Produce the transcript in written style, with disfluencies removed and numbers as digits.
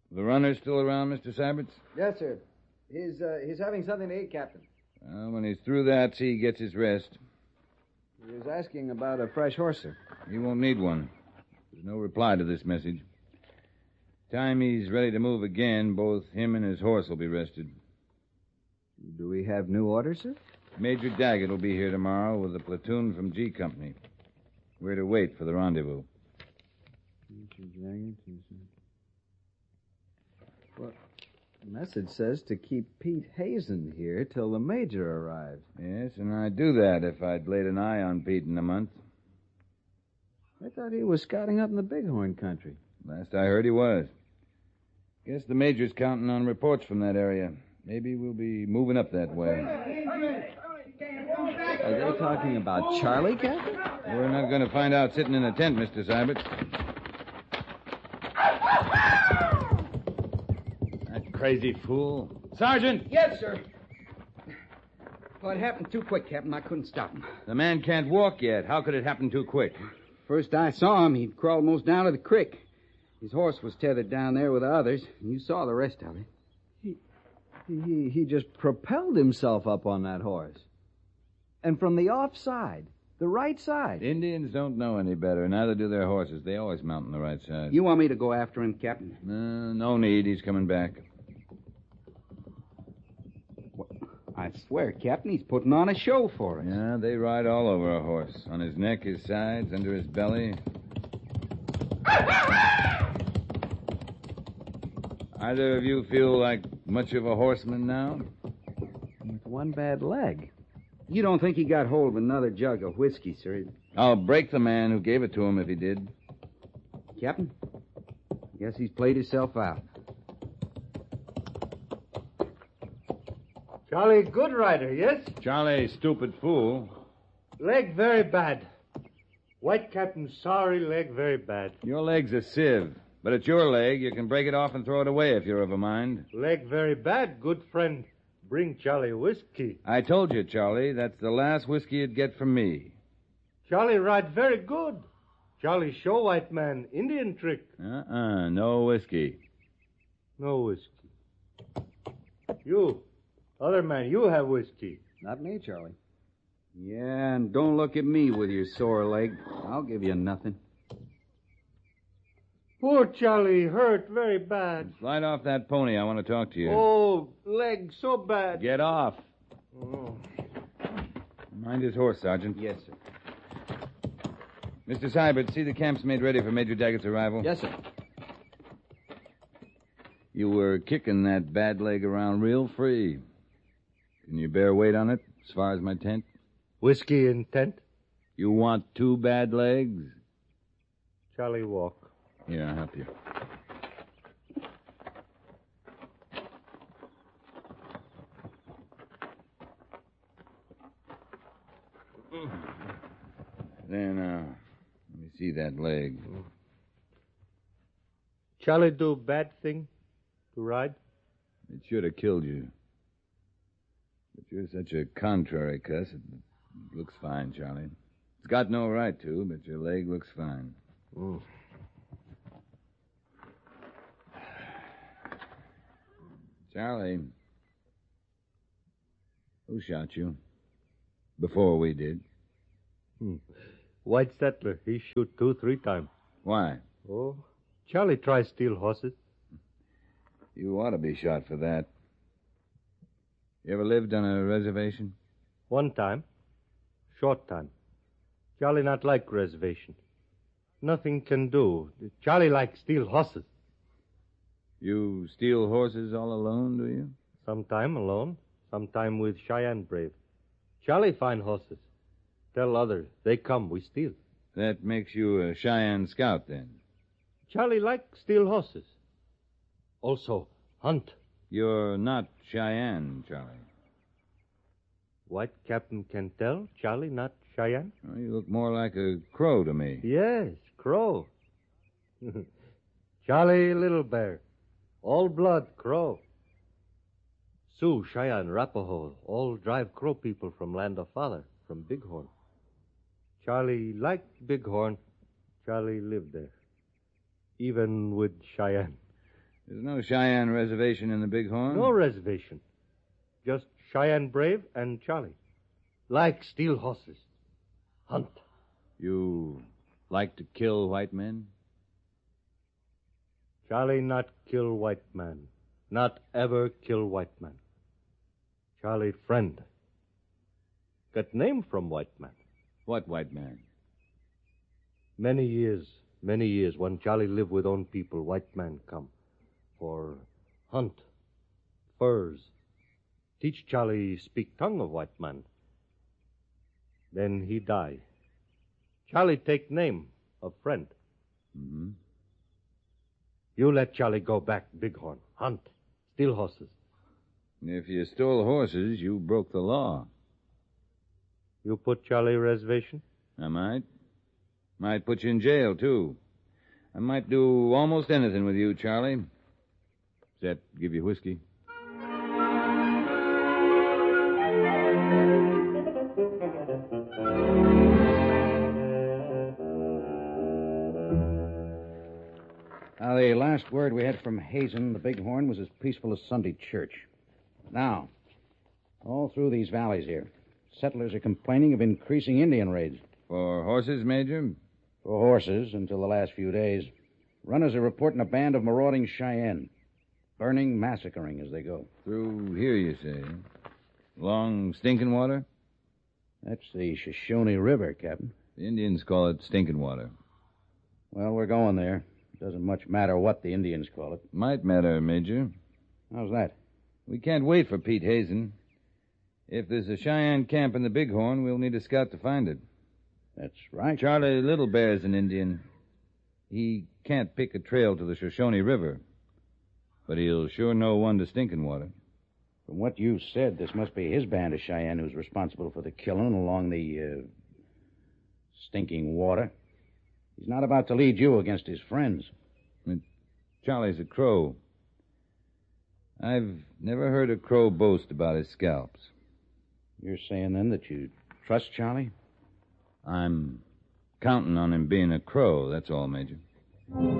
The runner's still around, Mr. Saberts? Yes, sir. He's having something to eat, Captain. Well, when he's through that, see he gets his rest. He was asking about a fresh horse, sir. He won't need one. There's no reply to this message. Time he's ready to move again, both him and his horse will be rested. Do we have new orders, sir? Major Daggett will be here tomorrow with a platoon from G Company. We're to wait for the rendezvous. Major Daggett Well, the message says to keep Pete Hazen here till the Major arrives. Yes, and I'd do that if I'd laid an eye on Pete in a month. I thought he was scouting up in the Bighorn country. Last I heard he was. Guess the Major's counting on reports from that area. Maybe we'll be moving up that way. Are they talking about Charlie, Captain? We're not going to find out sitting in a tent, Mr. Seibert. That crazy fool. Sergeant! Yes, sir. Well, it happened too quick, Captain. I couldn't stop him. The man can't walk yet. How could it happen too quick? First I saw him, he'd crawled most down to the creek. His horse was tethered down there with the others, and you saw the rest of it. He just propelled himself up on that horse. And from the offside, the right side. Indians don't know any better. Neither do their horses. They always mount on the right side. You want me to go after him, Captain? No need. He's coming back. Well, I swear, Captain, he's putting on a show for us. Yeah, they ride all over a horse. On his neck, his sides, under his belly. Either of you feel like much of a horseman now? With one bad leg. You don't think he got hold of another jug of whiskey, sir? I'll break the man who gave it to him if he did. Captain, I guess he's played himself out. Charlie, good rider, yes? Charlie, stupid fool. Leg very bad. White Captain, sorry, leg very bad. Your leg's a sieve. But it's your leg. You can break it off and throw it away if you're of a mind. Leg very bad, good friend. Bring Charlie whiskey. I told you, Charlie, that's the last whiskey you'd get from me. Charlie ride very good. Charlie show white man Indian trick. No whiskey. No whiskey. You, other man, you have whiskey. Not me, Charlie. Yeah, and don't look at me with your sore leg. I'll give you nothing. Poor Charlie, hurt very bad. Slide off that pony. I want to talk to you. Oh, leg so bad. Get off. Oh. Mind his horse, Sergeant. Yes, sir. Mr. Seibert, see the camp's made ready for Major Daggett's arrival? Yes, sir. You were kicking that bad leg around real free. Can you bear weight on it, as far as my tent? Whiskey in tent? You want 2 bad legs? Charlie walk. Here, I'll help you. Then, let me see that leg. Charlie do bad thing to ride? It should have killed you. But you're such a contrary cuss. It looks fine, Charlie. It's got no right to, but your leg looks fine. Mm. Charlie, who shot you? Before we did. White settler, he shoot 2-3 times. Why? Oh, Charlie try steal horses. You ought to be shot for that. You ever lived on a reservation? One time. Short time. Charlie not like reservation. Nothing can do. Charlie like steal horses. You steal horses all alone, do you? Sometime alone, sometime with Cheyenne brave. Charlie find horses. Tell others, they come, we steal. That makes you a Cheyenne scout, then. Charlie like steal horses. Also, hunt. You're not Cheyenne, Charlie. White Captain can tell Charlie not Cheyenne? Well, you look more like a crow to me. Yes, crow. Charlie Little Bear. All blood, crow. Sioux, Cheyenne, Arapaho, all drive crow people from land of father, from Bighorn. Charlie liked Bighorn. Charlie lived there. Even with Cheyenne. There's no Cheyenne reservation in the Bighorn? No reservation. Just Cheyenne Brave and Charlie. Like steal horses. Hunt. You like to kill white men? Charlie not kill white man. Not ever kill white man. Charlie friend. Got name from white man. What white man? Many years, when Charlie live with own people, white man come. For hunt, furs. Teach Charlie speak tongue of white man. Then he die. Charlie take name of friend. Mm-hmm. You let Charlie go back, Bighorn. Hunt, steal horses. If you stole horses, you broke the law. You put Charlie reservation? I might. Might put you in jail, too. I might do almost anything with you, Charlie. Except give you whiskey. Now, the last word we had from Hazen, the Bighorn, was as peaceful as Sunday church. Now, all through these valleys here, settlers are complaining of increasing Indian raids. For horses, Major? For horses, until the last few days. Runners are reporting a band of marauding Cheyenne. Burning, massacring as they go. Through here, you say? Along Stinking Water? That's the Shoshone River, Captain. The Indians call it Stinking Water. Well, we're going there. Doesn't much matter what the Indians call it. Might matter, Major. How's that? We can't wait for Pete Hazen. If there's a Cheyenne camp in the Bighorn, we'll need a scout to find it. That's right. Charlie Little Bear's an Indian. He can't pick a trail to the Shoshone River. But he'll sure know one to Stinking Water. From what you said, this must be his band of Cheyenne who's responsible for the killing along the, Stinking Water. He's not about to lead you against his friends. Charlie's a Crow. I've never heard a Crow boast about his scalps. You're saying, then, that you trust Charlie? I'm counting on him being a Crow, that's all, Major.